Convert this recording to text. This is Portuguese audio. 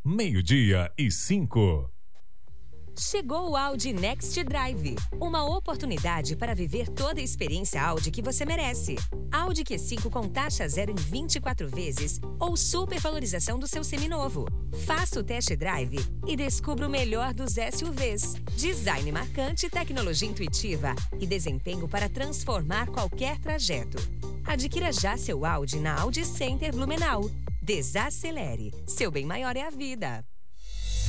12:05. Chegou o Audi Next Drive, uma oportunidade para viver toda a experiência Audi que você merece. Audi Q5 com taxa zero em 24 vezes ou supervalorização do seu seminovo. Faça o test drive e descubra o melhor dos SUVs. Design marcante, tecnologia intuitiva e desempenho para transformar qualquer trajeto. Adquira já seu Audi na Audi Center Blumenau. Desacelere. Seu bem maior é a vida.